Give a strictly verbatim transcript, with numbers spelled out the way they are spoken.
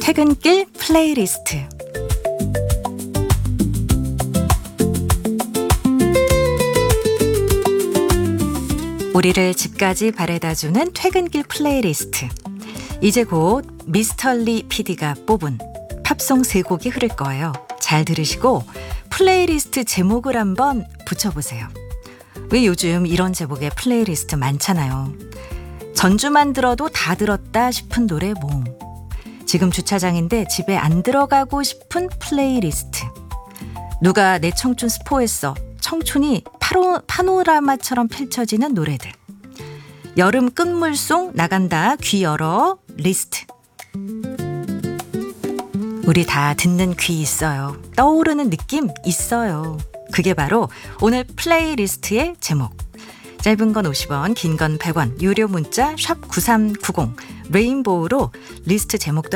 퇴근길 플레이리스트. 우리를 집까지 바래다주는 퇴근길 플레이리스트. 이제 곧 미스터리 피디가 뽑은 팝송 세 곡이 흐를 거예요. 잘 들으시고 플레이리스트 제목을 한번 붙여보세요. 왜 요즘 이런 제목의 플레이리스트 많잖아요. 전주만 들어도 다 들었다 싶은 노래 모음. 지금 주차장인데 집에 안 들어가고 싶은 플레이리스트. 누가 내 청춘 스포했어. 청춘이 파로, 파노라마처럼 펼쳐지는 노래들. 여름 끝물송 나간다 귀 열어 리스트. 우리 다 듣는 귀 있어요. 떠오르는 느낌 있어요. 그게 바로 오늘 플레이리스트의 제목. 짧은 건 오십 원, 긴 건 백 원, 유료 문자 샵 구삼구공 레인보우로 리스트 제목도